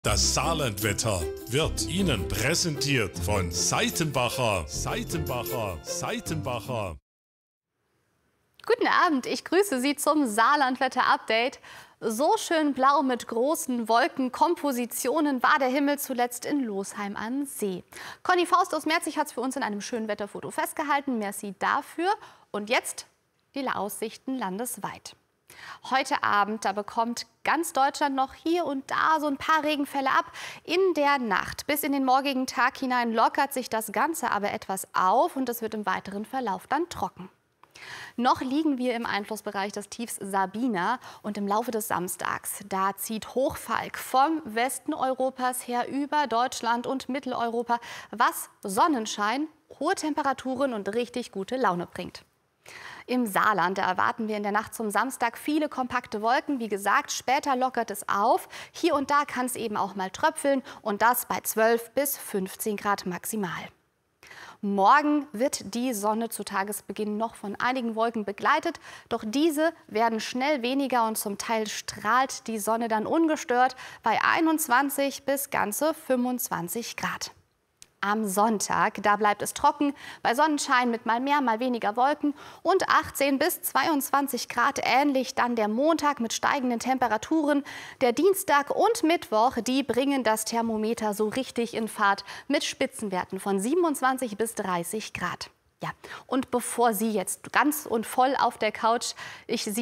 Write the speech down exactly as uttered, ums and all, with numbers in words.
Das Saarlandwetter wird Ihnen präsentiert von Seitenbacher, Seitenbacher, Seitenbacher. Guten Abend, ich grüße Sie zum Saarlandwetter-Update. So schön blau mit großen Wolkenkompositionen war der Himmel zuletzt in Losheim am See. Conny Faust aus Merzig hat es für uns in einem schönen Wetterfoto festgehalten. Merci dafür. Und jetzt die Aussichten landesweit. Heute Abend, da bekommt ganz Deutschland noch hier und da so ein paar Regenfälle ab. In der Nacht bis in den morgigen Tag hinein lockert sich das Ganze aber etwas auf und es wird im weiteren Verlauf dann trocken. Noch liegen wir im Einflussbereich des Tiefs Sabina und im Laufe des Samstags, da zieht Hochfalk vom Westen Europas her über Deutschland und Mitteleuropa, was Sonnenschein, hohe Temperaturen und richtig gute Laune bringt. Im Saarland da erwarten wir in der Nacht zum Samstag viele kompakte Wolken. Wie gesagt, später lockert es auf. Hier und da kann es eben auch mal tröpfeln und das bei zwölf bis fünfzehn Grad maximal. Morgen wird die Sonne zu Tagesbeginn noch von einigen Wolken begleitet. Doch diese werden schnell weniger und zum Teil strahlt die Sonne dann ungestört bei einundzwanzig bis ganze fünfundzwanzig Grad. Am Sonntag, da bleibt es trocken, bei Sonnenschein mit mal mehr, mal weniger Wolken und achtzehn bis zweiundzwanzig Grad, ähnlich dann der Montag mit steigenden Temperaturen. Der Dienstag und Mittwoch, die bringen das Thermometer so richtig in Fahrt mit Spitzenwerten von siebenundzwanzig bis dreißig Grad. Ja, und bevor Sie jetzt ganz und voll auf der Couch, ich Sie